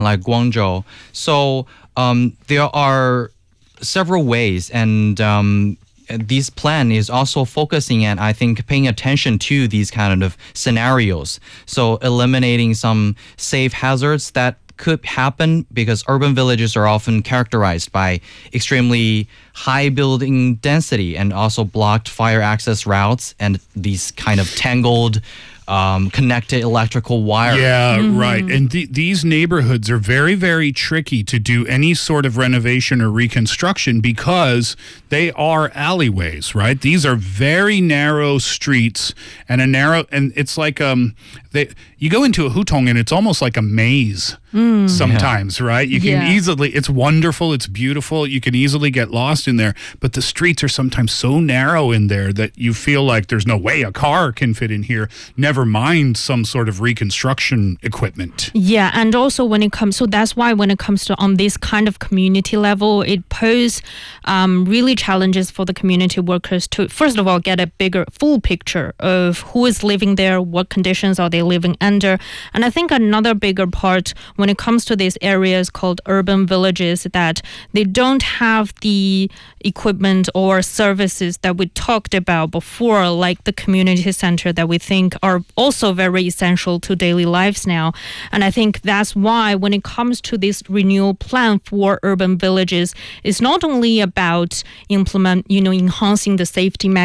like Guangzhou. So there are several ways, and this plan is also focusing and I think paying attention to these kind of scenarios. So eliminating some safe hazards that could happen because urban villages are often characterized by extremely high building density and also blocked fire access routes and these kind of tangled connected electrical wire. Yeah, right. And these neighborhoods are very, very tricky to do any sort of renovation or reconstruction because they are alleyways, right? These are very narrow streets and it's like you go into a hutong and it's almost like a maze sometimes, right? You can easily, it's wonderful, it's beautiful, you can easily get lost in there, but the streets are sometimes so narrow in there that you feel like there's no way a car can fit in here, never mind some sort of reconstruction equipment. Yeah, and also when it comes, so that's why when it comes to on this kind of community level, it poses really challenges for the community workers to, first of all, get a bigger, full picture of who is living there, what conditions are they living under. And I think another bigger part when it comes to these areas called urban villages that they don't have the equipment or services that we talked about before, like the community center that we think are also very essential to daily lives now. And I think that's why when it comes to this renewal plan for urban villages, it's not only about enhancing the safety measures